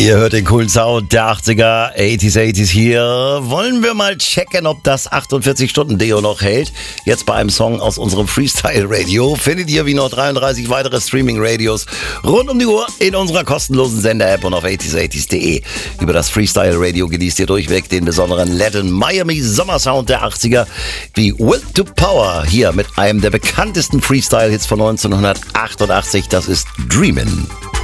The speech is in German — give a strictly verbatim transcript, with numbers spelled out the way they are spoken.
Ihr hört den coolen Sound der achtziger, achtziger, achtziger hier. Wollen wir mal checken, ob das achtundvierzig-Stunden-Deo noch hält? Jetzt bei einem Song aus unserem Freestyle-Radio findet ihr wie noch dreiunddreißig weitere Streaming-Radios rund um die Uhr in unserer kostenlosen Sender-App und auf achtziger, achtziger punkt de. Über das Freestyle-Radio genießt ihr durchweg den besonderen Latin Miami Sommersound der achtziger, wie Will to Power, hier mit einem der bekanntesten Freestyle-Hits von neunzehnhundertachtundachtzig. Das ist Dreamin'.